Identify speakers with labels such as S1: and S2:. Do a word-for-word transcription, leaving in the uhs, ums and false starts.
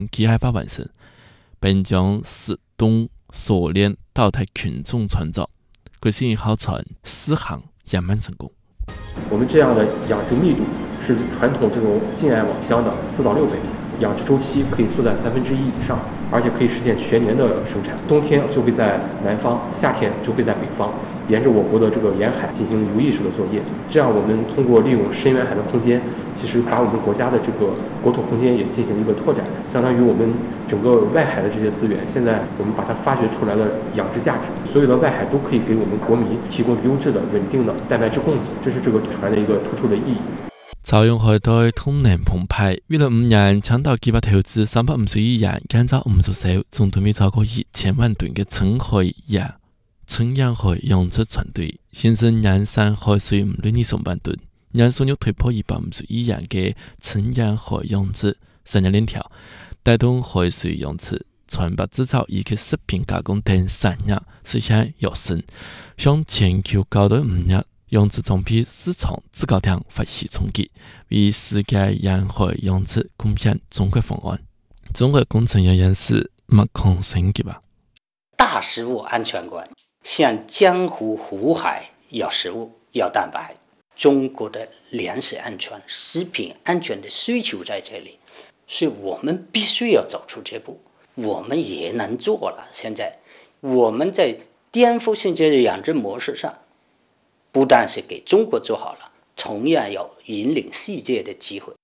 S1: 机械化完成，并将自动锁链倒台群众创造，这是号称四行圆满成功。
S2: 我们这样的养殖密度是传统这种近岸网箱的四到六倍，养殖周期可以缩短三分之一以上，而且可以实现全年的生产。冬天就会在南方，夏天就会在北方，沿着我国的这个沿海进行游弋式的作业。这样，我们通过利用深远海的空间，其实把我们国家的这个国土空间也进行了一个拓展，相当于我们整个外海的这些资源，现在我们把它发掘出来了养殖价值，所有的外海都可以给我们国民提供优质的、稳定的蛋白质供给，这是这个船的一个突出的意义。
S1: 朝阳海带通能澎湃，未来五年倡导计划投资三百五十亿元，建造五十艘总吨位超过一千万吨的深海洋纯氧海养殖船队，形成年产海水五六上万吨，年收入突破一百五十亿元的纯氧海养殖产业链条，带动海水养殖、船舶制造以及食品加工等产业实现跃升，向全球高端五年养殖总体市场制高点发起冲击，为世界沿海养殖贡献中国方案。中国工程院院士马孔生给吧。
S3: 大食物安全观，像江湖湖海要食物要蛋白，中国的粮食安全、食品安全的需求在这里，所以我们必须要走出这步。我们也能做了。现在我们在颠覆性的养殖模式上，不但是给中国做好了，同样有引领世界的机会。